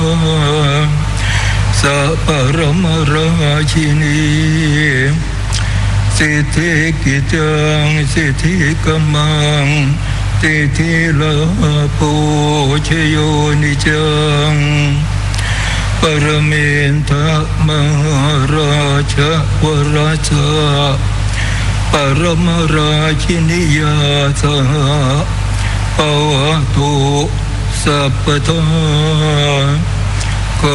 สัพพรมราชินีสิทธิกิจังสิทธิกัมมังสิทธิลาโภชโยนิจังปรเมนทะมหาราชวราชาปรมราชินียาสหปวตุสัพพทา